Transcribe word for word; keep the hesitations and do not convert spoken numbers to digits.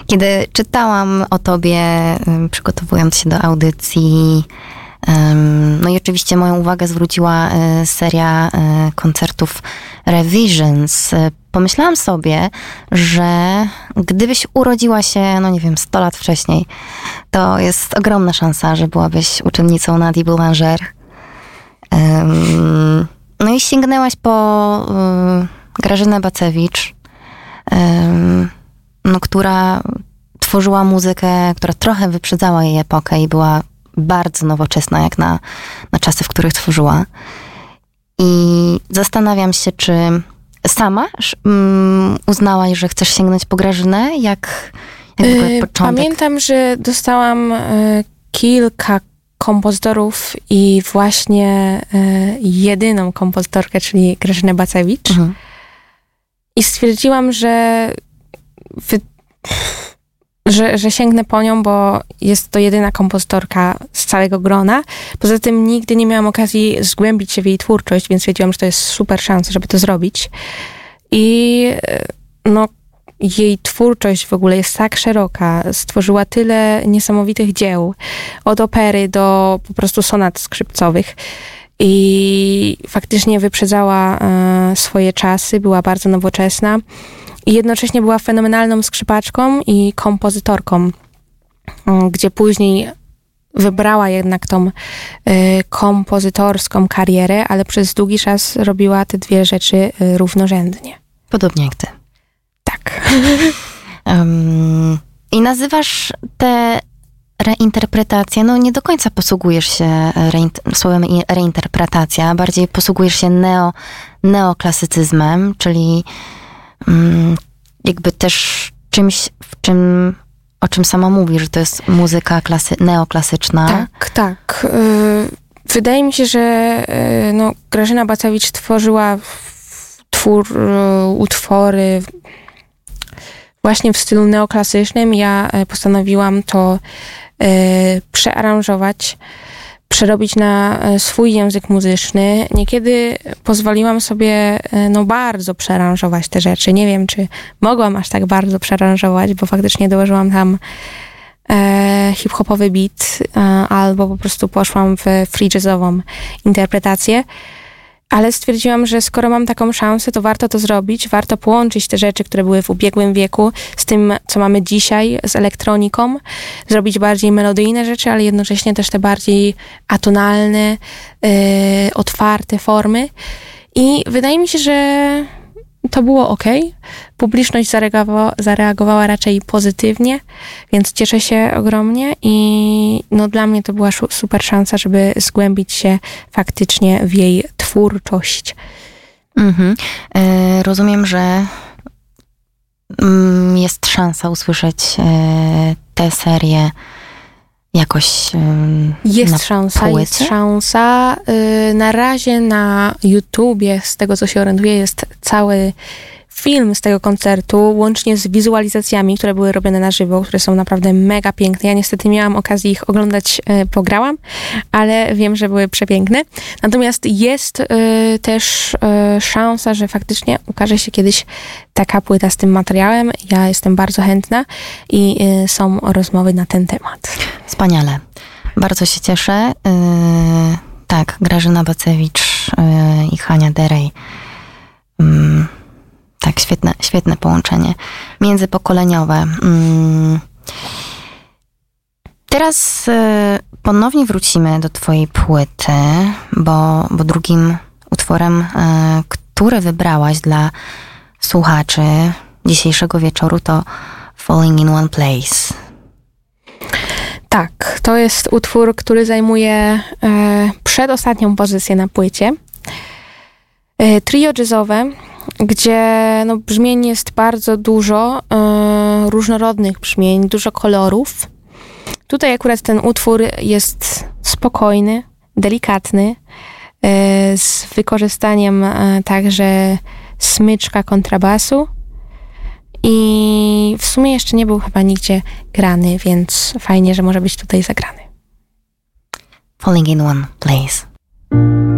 Kiedy czytałam o tobie, przygotowując się do audycji, no i oczywiście moją uwagę zwróciła seria koncertów Revisions. Pomyślałam sobie, że gdybyś urodziła się, no nie wiem, sto lat wcześniej, to jest ogromna szansa, że byłabyś uczennicą Nadii Boulanger. No i sięgnęłaś po Grażynę Bacewicz, no, która tworzyła muzykę, która trochę wyprzedzała jej epokę i była bardzo nowoczesna, jak na, na czasy, w których tworzyła. I zastanawiam się, czy sama um, uznałaś, że chcesz sięgnąć po Grażynę? Jak, jak w ogóle początek? Pamiętam, że dostałam y, kilka kompozytorów i właśnie y, jedyną kompozytorkę, czyli Grażynę Bacewicz. Mhm. I stwierdziłam, że, wy, że że sięgnę po nią, bo jest to jedyna kompozytorka z całego grona. Poza tym nigdy nie miałam okazji zgłębić się w jej twórczość, więc wiedziałam, że to jest super szansa, żeby to zrobić. I no, jej twórczość w ogóle jest tak szeroka. Stworzyła tyle niesamowitych dzieł. Od opery do po prostu sonat skrzypcowych. I faktycznie wyprzedzała e, swoje czasy, była bardzo nowoczesna i jednocześnie była fenomenalną skrzypaczką i kompozytorką, e, gdzie później wybrała jednak tą e, kompozytorską karierę, ale przez długi czas robiła te dwie rzeczy e, równorzędnie. Podobnie jak ty. Tak. um, I nazywasz te reinterpretacje, no nie do końca posługujesz się rein- słowem reinterpretacja, bardziej posługujesz się neo, neoklasycyzmem, czyli mm, jakby też czymś, w czym, o czym sama mówisz, że to jest muzyka klasy- neoklasyczna. Tak, tak. Wydaje mi się, że no, Grażyna Bacewicz tworzyła twór, utwory właśnie w stylu neoklasycznym. Ja postanowiłam to y, przearanżować, przerobić na swój język muzyczny. Niekiedy pozwoliłam sobie no bardzo przearanżować te rzeczy. Nie wiem, czy mogłam aż tak bardzo przearanżować, bo faktycznie dołożyłam tam e, hip-hopowy beat e, albo po prostu poszłam w free jazzową interpretację. Ale stwierdziłam, że skoro mam taką szansę, to warto to zrobić. Warto połączyć te rzeczy, które były w ubiegłym wieku z tym, co mamy dzisiaj, z elektroniką. Zrobić bardziej melodyjne rzeczy, ale jednocześnie też te bardziej atonalne, yy, otwarte formy. I wydaje mi się, że to było okej. Publiczność zareagowała, zareagowała raczej pozytywnie, więc cieszę się ogromnie i no dla mnie to była super szansa, żeby zgłębić się faktycznie w jej twórczość. Mhm. E, rozumiem, że mm, jest szansa usłyszeć e, tę serię jakoś e, jest na szansa, płycie? Jest szansa. E, na razie na YouTubie, z tego co się orientuję, jest cały film z tego koncertu, łącznie z wizualizacjami, które były robione na żywo, które są naprawdę mega piękne. Ja niestety miałam okazję ich oglądać, e, pograłam, ale wiem, że były przepiękne. Natomiast jest e, też e, szansa, że faktycznie ukaże się kiedyś taka płyta z tym materiałem. Ja jestem bardzo chętna i e, są rozmowy na ten temat. Wspaniale. Bardzo się cieszę. Yy, tak, Grażyna Bacewicz yy, i Hania Derej. Yy. Tak, świetne, świetne połączenie międzypokoleniowe. Teraz ponownie wrócimy do twojej płyty, bo, bo drugim utworem, który wybrałaś dla słuchaczy dzisiejszego wieczoru, to Falling in One Place. Tak, to jest utwór, który zajmuje przedostatnią pozycję na płycie. Trio jazzowe, gdzie no, brzmień jest bardzo dużo, e, różnorodnych brzmień, dużo kolorów. Tutaj akurat ten utwór jest spokojny, delikatny, e, z wykorzystaniem e, także smyczka kontrabasu i w sumie jeszcze nie był chyba nigdzie grany, więc fajnie, że może być tutaj zagrany. Falling in One Place.